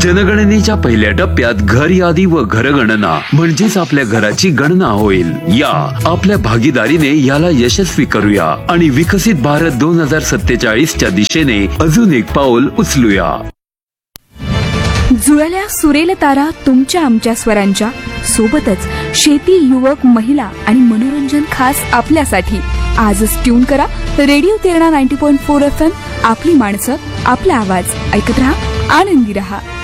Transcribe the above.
जनगणनेच्या पहिल्या टप्प्यात घर यादी व घरगणना म्हणजेच आपल्या घराची गणना होईल. या आपल्या भागीदारीने याला यशस्वी करूया आणि विकसित भारत 2047च्या दिशेने अजून एक पाऊल उचलूया. जुळल्या सुरेल तारा तुमच्या आमच्या स्वरांच्या सोबतच शेती, युवक, महिला आणि मनोरंजन खास आपल्यासाठी. आजच ट्यून करा रेडिओ तेरणा 90.4 FM. आपली माणसं, आपला आवाज. ऐकत रहा, आनंदी रहा.